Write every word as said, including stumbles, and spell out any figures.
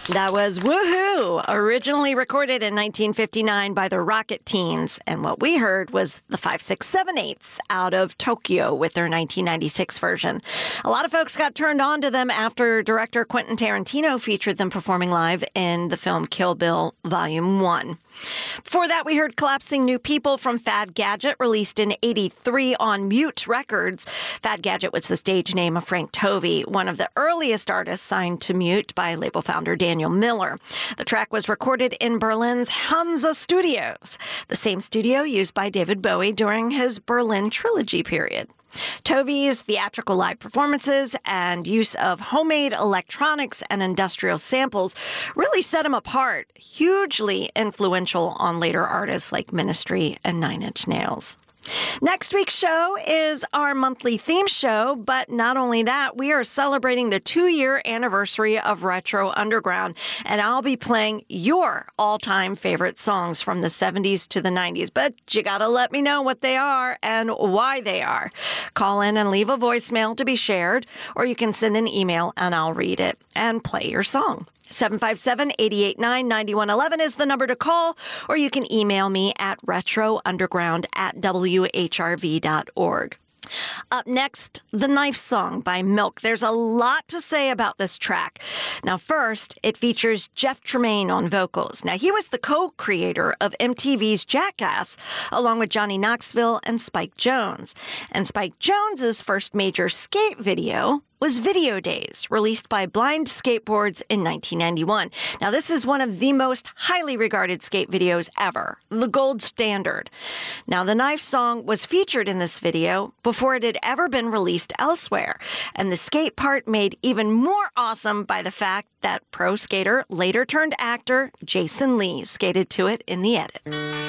That was Woohoo, originally recorded in nineteen fifty-nine by the Rocket Teens. And what we heard was the five six seven eights out of Tokyo with their nineteen ninety-six version. A lot of folks got turned on to them after director Quentin Tarantino featured them performing live in the film Kill Bill Volume one. Before that, we heard Collapsing New People from Fad Gadget, released in eighty-three on Mute Records. Fad Gadget was the stage name of Frank Tovey, one of the earliest artists signed to Mute by label founder Daniel Miller. The track was recorded in Berlin's Hansa Studios, the same studio used by David Bowie during his Berlin Trilogy period. Tovey's theatrical live performances and use of homemade electronics and industrial samples really set him apart, hugely influential on later artists like Ministry and Nine Inch Nails. Next week's show is our monthly theme show, but not only that, we are celebrating the two-year anniversary of Retro Underground, and I'll be playing your all-time favorite songs from the seventies to the nineties, but you gotta let me know what they are and why they are. Call in and leave a voicemail to be shared, or you can send an email and I'll read it and play your song. seven five seven, eight eight nine, nine one one one is the number to call, or you can email me at retrounderground at w h r v dot org. Up next, The Knife Song by Milk. There's a lot to say about this track. Now, first, it features Jeff Tremaine on vocals. Now, he was the co-creator of M T V's Jackass, along with Johnny Knoxville and Spike Jonze. And Spike Jonze's first major skate video was Video Days, released by Blind Skateboards in nineteen ninety-one. Now, this is one of the most highly regarded skate videos ever, the gold standard. Now, the Knife Song was featured in this video before it had ever been released elsewhere, and the skate part made even more awesome by the fact that pro skater, later turned actor Jason Lee skated to it in the edit.